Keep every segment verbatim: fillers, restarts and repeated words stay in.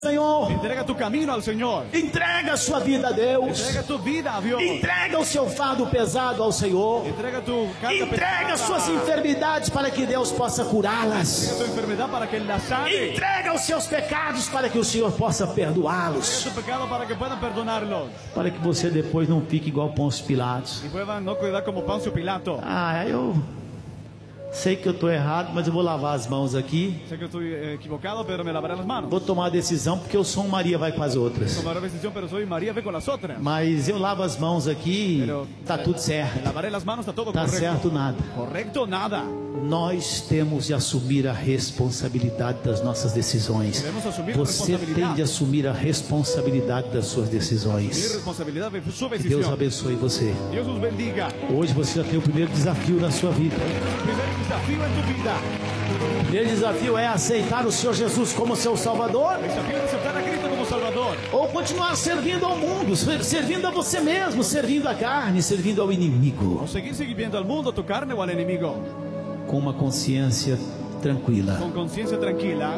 Senhor. Entrega tu camino al Señor. Entrega a sua vida a Deus. Entrega tu vida a Dios. Entrega o seu fardo pesado ao Senhor. Entrega tu carga Entrega pesada. suas enfermidades para que Deus possa curá-las. Entrega tu enfermedad para que Él la sane. Entrega os seus pecados para que o Senhor possa perdoá-los. Entrega tu pecado para que puedan perdonarlos. Para que você depois não fique igual Pôncio Pilatos. Y puedan no quedar como Poncio Pilato. Ah, eu sei que eu estou errado, mas eu vou lavar as mãos aqui. Sé que estoy equivocado, pero me lavaré las manos. Vou tomar a decisão porque eu sou um Maria vai com as outras. Tomaré decisión, pero soy María ve con las otras. Mas eu lavo as mãos aqui, Pero, tá tudo certo. Lavaré las manos, está todo Tá correcto. certo nada. Correcto nada. Nós temos de assumir a responsabilidade das nossas decisões. Devemos assumir a Você responsabilidade. tem de assumir a responsabilidade das suas Mi decisões. responsabilidad de su Que Deus decisión. abençoe você. Dios os bendiga. Hoje você já tem o primeiro desafio na sua vida. Primer desafío en tu vida. O primeiro desafio é aceitar o Senhor Jesus como seu Salvador, El desafío de aceptar a Cristo como Salvador. ou continuar servindo ao mundo, ser- servindo a você mesmo, servindo à carne, servindo ao inimigo, O seguir sirviendo al mundo, tu carne o al enemigo. com uma consciência tranquila. Con conciencia tranquila.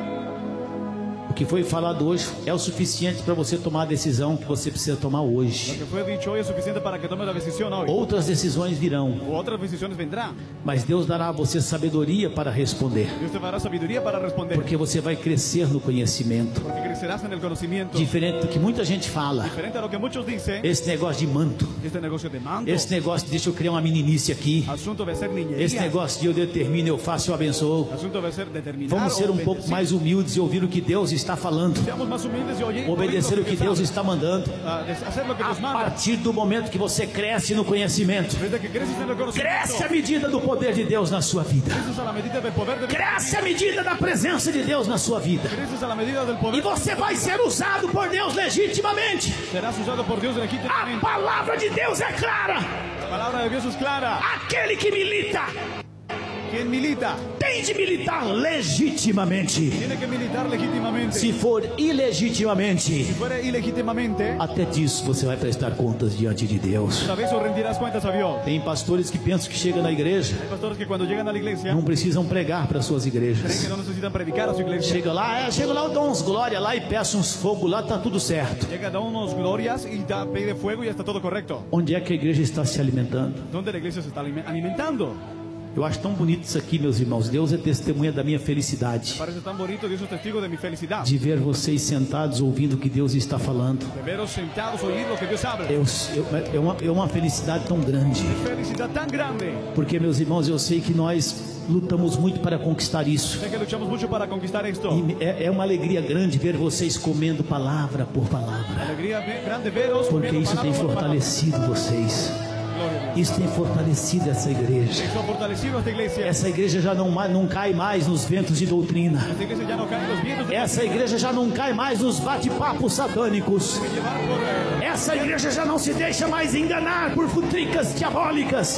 O que foi falado hoje é o suficiente para você tomar a decisão que você precisa tomar Lo hoje. que fue dicho hoy es suficiente para que tomes la decisión hoy. Outras decisões virão, U otras decisiones vendrán. mas Deus dará a você sabedoria para responder, Dios te dará sabiduría para responder. porque você vai crescer no conhecimento. Porque crecerás en el conocimiento. Diferente do que muita gente fala, Diferente a lo que muchos dicen, esse negócio de manto, este negocio de mando, esse negócio de deixa eu criar uma meninice aqui, asunto de ser niñería, esse negócio de eu determino, eu faço, eu abençoo. asunto de ser determinado. Vamos ser um pouco mais humildes e ouvir o que Deus está falando, Seamos más humildes y oye- obedecer o que Deus está mandando. Ah, de- hacer lo que A Dios manda. partir do momento que você cresce no conhecimento, Desde que creces en el conocimiento, cresce a medida do poder de Deus na sua vida, creces a la medida del poder de Dios, cresce a medida da presença de Deus na sua vida, creces a la medida del poder, e você vai ser usado por Deus legitimamente. serás usado por Dios A legítimamente. palavra de Deus é clara. La palabra de Dios es clara. Aquele que milita Quien milita tem de militar legitimamente. tiene que militar legítimamente. Se for ilegitimamente, Si fuera ilegítimamente, até disso você vai prestar contas diante de Deus. tal vez o rendirás cuentas a Dios. Tem pastores que pensam que chegam na igreja, Hay pastores que cuando llegan a la iglesia não precisam pregar para suas creen igrejas. que no necesitan predicar a su iglesia. Chega lá, é, chega lá, eu dou uns glória lá e peço uns fogo lá, tá tudo certo. Llega, da unos glorias y da, pide fuego y ya está todo correcto. Onde é que a igreja está se alimentando? ¿Dónde la iglesia se está alime- alimentando? Eu acho tão bonito isso aqui, meus irmãos. Deus é testemunha da minha felicidade Parece tan bonito, Dios es testigo de mi felicidad. de ver vocês sentados ouvindo o que Deus está falando. De veros sentados, oír lo que Dios habla. Eu, eu, é, uma, é uma felicidade tão grande, Felicidad tan grande. porque, meus irmãos, eu sei que nós lutamos muito para conquistar isso. Sé que luchamos mucho para conquistar esto. E é, é uma alegria grande ver vocês comendo palavra por palavra, Alegría ve- grande veros. porque comiendo isso tem palabra por palabra. fortalecido vocês. Gloria a Dios. Isso tem fortalecido essa igreja. Esto ha fortalecido esta iglesia. Essa igreja já não, ma- não cai mais nos ventos de doutrina. Esta iglesia ya no cae en los vientos de Essa igreja já não cai mais nos bate-papos satânicos. llevar por, eh, Essa igreja já não se deixa mais enganar por futricas diabólicas.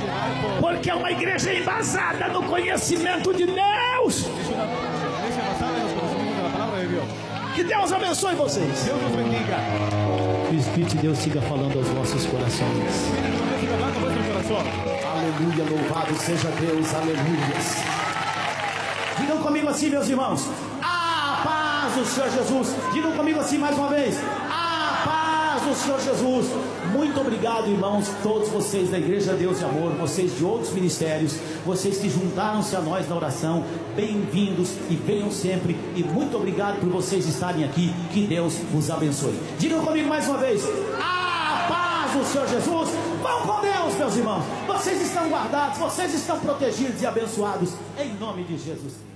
Porque é uma igreja embasada no conhecimento de Deus. es una iglesia basada en los conocimientos de la palabra de Dios. Que Deus abençoe vocês. Dios nos bendiga. Que o Espírito de Deus siga falando aos vossos corações. Dios siga hablando a vuestro corazón. Aleluia, louvado seja Deus, aleluia. Digam comigo assim, meus irmãos. A paz do Senhor Jesus. Digam comigo assim mais uma vez. A paz do Senhor Jesus. Muito obrigado, irmãos, todos vocês da Igreja Deus de Amor, vocês de outros ministérios, vocês que juntaram-se a nós na oração. Bem-vindos e venham sempre. E muito obrigado por vocês estarem aqui. Que Deus vos abençoe. Digam comigo mais uma vez. A paz do Senhor Jesus. Vão com Deus, meus irmãos. Vocês estão guardados, vocês estão protegidos e abençoados em nome de Jesus Cristo.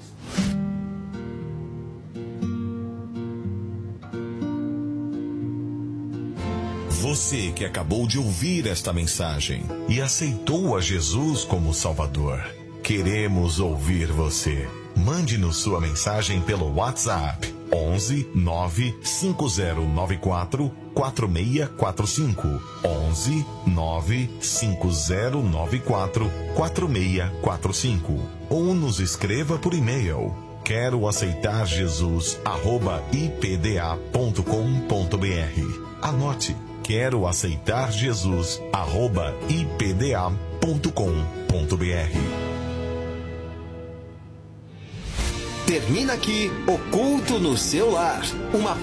Você que acabou de ouvir esta mensagem e aceitou a Jesus como Salvador, queremos ouvir você. Mande-nos sua mensagem pelo WhatsApp onze nove cinco zero nove quatro quatro seis quatro cinco onze nove cinco zero nove quatro quatro seis quatro cinco ou nos escreva por e-mail quero aceitar Jesus arroba i p d a ponto com ponto b r. Anote, quero aceitar Jesus arroba i p d a ponto com ponto b r. Termina aqui o Culto no Seu Lar. Uma